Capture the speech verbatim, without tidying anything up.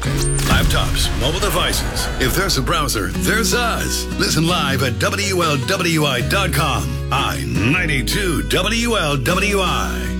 Laptops, mobile devices. If there's a browser, there's us. Listen live at W L W I dot com. I ninety-two W L W I.